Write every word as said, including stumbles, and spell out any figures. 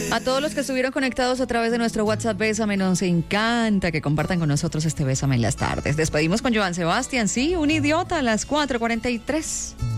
A todos los que estuvieron conectados a través de nuestro WhatsApp Bésame, nos encanta que compartan con nosotros este Bésame en las tardes. Despedimos con Joan Sebastián, sí, un idiota a las cuatro cuarenta y tres.